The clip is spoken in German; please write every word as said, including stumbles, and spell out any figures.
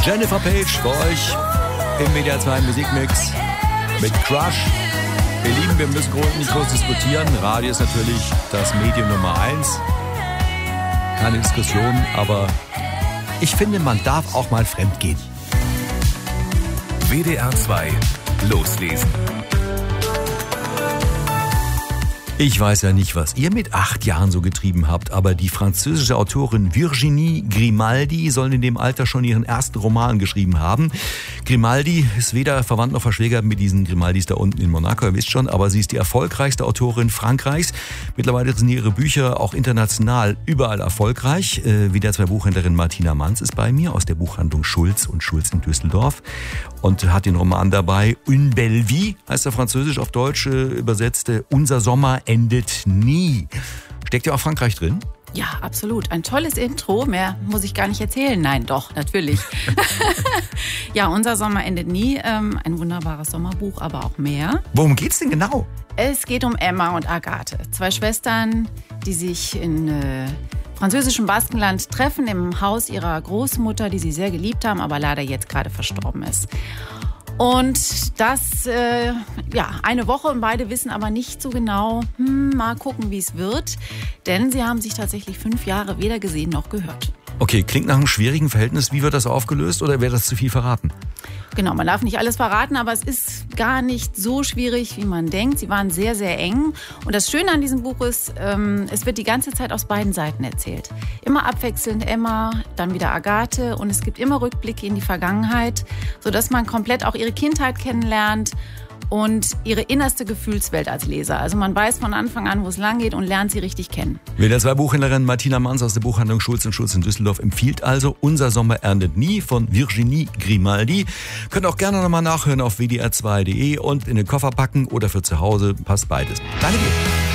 Jennifer Page für euch im W D R zwei Musikmix mit Crush. Ihr Lieben, wir müssen nicht groß diskutieren. Radio ist natürlich das Medium Nummer eins. Keine Diskussion, aber ich finde, man darf auch mal fremd gehen. W D R zwei Loslesen. Ich weiß ja nicht, was ihr mit acht Jahren so getrieben habt, aber die französische Autorin Virginie Grimaldi soll in dem Alter schon ihren ersten Roman geschrieben haben. Grimaldi ist weder verwandt noch verschwägert mit diesen Grimaldis da unten in Monaco, ihr wisst schon, aber sie ist die erfolgreichste Autorin Frankreichs. Mittlerweile sind ihre Bücher auch international überall erfolgreich. Äh, wie der zwei Buchhändlerin Martina Manz ist bei mir aus der Buchhandlung Schulz und Schulz in Düsseldorf und hat den Roman dabei. Une belle vie heißt er französisch, auf Deutsch äh, übersetzte Unser Sommer endet nie. Steckt ja auch Frankreich drin? Ja, absolut. Ein tolles Intro. Mehr muss ich gar nicht erzählen. Nein, doch, natürlich. Ja, Unser Sommer endet nie. Ähm, ein wunderbares Sommerbuch, aber auch mehr. Worum geht's denn genau? Es geht um Emma und Agathe. Zwei Schwestern, die sich in äh, französischem Baskenland treffen, im Haus ihrer Großmutter, die sie sehr geliebt haben, aber leider jetzt gerade verstorben ist. Und das, äh, ja, eine Woche und beide wissen aber nicht so genau, hm, mal gucken, wie es wird. Denn sie haben sich tatsächlich fünf Jahre weder gesehen noch gehört. Okay, klingt nach einem schwierigen Verhältnis. Wie wird das aufgelöst oder wäre das zu viel verraten? Genau, man darf nicht alles verraten, aber es ist gar nicht so schwierig, wie man denkt. Sie waren sehr, sehr eng. Und das Schöne an diesem Buch ist, ähm, es wird die ganze Zeit aus beiden Seiten erzählt. Immer abwechselnd Emma, dann wieder Agathe. Und es gibt immer Rückblicke in die Vergangenheit, sodass man komplett auch ihre Kindheit kennenlernt und ihre innerste Gefühlswelt als Leser. Also man weiß von Anfang an, wo es lang geht und lernt sie richtig kennen. W D R zwei Buchhändlerin Martina Manz aus der Buchhandlung Schulz und Schulz in Düsseldorf empfiehlt also Unser Sommer endet nie von Virginie Grimaldi. Könnt auch gerne nochmal nachhören auf w d r zwei punkt d e und in den Koffer packen oder für zu Hause, passt beides. Danke dir.